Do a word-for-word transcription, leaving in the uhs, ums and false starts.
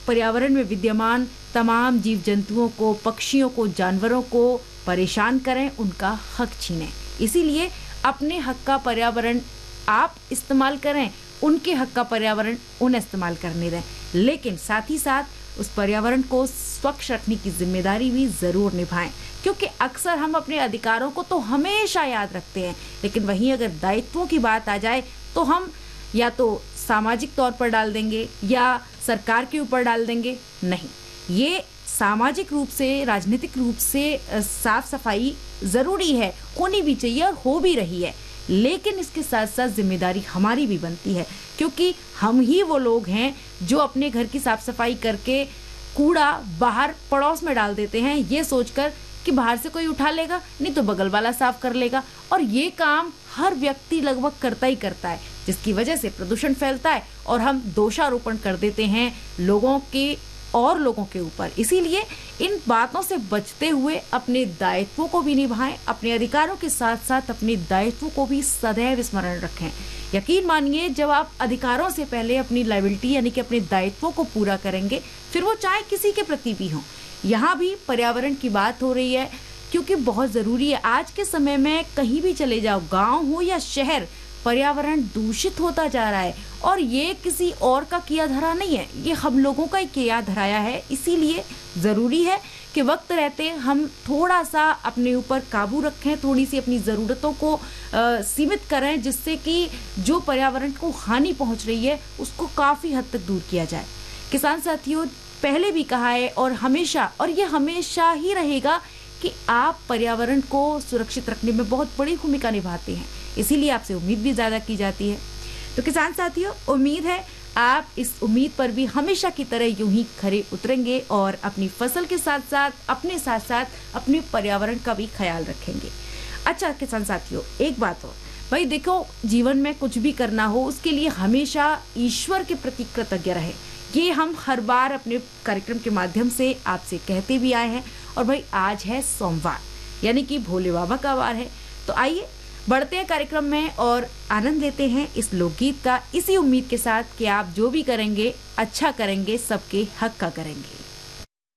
पर्यावरण में विद्यमान तमाम जीव जंतुओं को, पक्षियों को, जानवरों को परेशान करें, उनका हक छीनें। इसीलिए अपने हक का पर्यावरण आप इस्तेमाल करें, उनके हक का पर्यावरण उन्हें इस्तेमाल करने दें, लेकिन साथ ही साथ उस पर्यावरण को स्वच्छ रखने की जिम्मेदारी भी ज़रूर निभाएं। क्योंकि अक्सर हम अपने अधिकारों को तो हमेशा याद रखते हैं, लेकिन वहीं अगर दायित्वों की बात आ जाए तो हम या तो सामाजिक तौर पर डाल देंगे या सरकार के ऊपर डाल देंगे। नहीं, ये सामाजिक रूप से, राजनीतिक रूप से साफ सफाई ज़रूरी है, होनी भी चाहिए और हो भी रही है, लेकिन इसके साथ साथ जिम्मेदारी हमारी भी बनती है, क्योंकि हम ही वो लोग हैं जो अपने घर की साफ सफाई करके कूड़ा बाहर पड़ोस में डाल देते हैं, ये सोचकर कि बाहर से कोई उठा लेगा, नहीं तो बगल वाला साफ कर लेगा। और ये काम हर व्यक्ति लगभग करता ही करता है, जिसकी वजह से प्रदूषण फैलता है और हम दोषारोपण कर देते हैं लोगों के और लोगों के ऊपर। इसीलिए इन बातों से बचते हुए अपने दायित्वों को भी निभाएं, अपने अधिकारों के साथ साथ अपने दायित्वों को भी सदैव स्मरण रखें। यकीन मानिए, जब आप अधिकारों से पहले अपनी लायबिलिटी यानी कि अपने दायित्वों को पूरा करेंगे, फिर वो चाहे किसी के प्रति भी हों। यहाँ भी पर्यावरण की बात हो रही है, क्योंकि बहुत ज़रूरी है। आज के समय में कहीं भी चले जाओ, गाँव हो या शहर, पर्यावरण दूषित होता जा रहा है और ये किसी और का किया धरा नहीं है, ये हम लोगों का ही किया धराया है। इसीलिए ज़रूरी है कि वक्त रहते हम थोड़ा सा अपने ऊपर काबू रखें, थोड़ी सी अपनी ज़रूरतों को आ, सीमित करें, जिससे कि जो पर्यावरण को हानि पहुंच रही है उसको काफ़ी हद तक दूर किया जाए। किसान साथियों, पहले भी कहा है और हमेशा, और ये हमेशा ही रहेगा कि आप पर्यावरण को सुरक्षित रखने में बहुत बड़ी भूमिका निभाते हैं, इसीलिए आपसे उम्मीद भी ज़्यादा की जाती है। तो किसान साथियों, उम्मीद है आप इस उम्मीद पर भी हमेशा की तरह यूं ही खरे उतरेंगे और अपनी फसल के साथ साथ अपने साथ साथ अपने पर्यावरण का भी ख्याल रखेंगे। अच्छा किसान साथियों, एक बात और, भाई देखो, जीवन में कुछ भी करना हो उसके लिए हमेशा ईश्वर के प्रति कृतज्ञ रहे। ये हम हर बार अपने कार्यक्रम के माध्यम से आपसे कहते भी आए हैं। और भाई आज है सोमवार, यानी कि भोले बाबा का वार है। तो आइए बढ़ते हैं कार्यक्रम में और आनंद लेते हैं इस लोकगीत का, इसी उम्मीद के साथ कि आप जो भी करेंगे अच्छा करेंगे, सबके हक का करेंगे।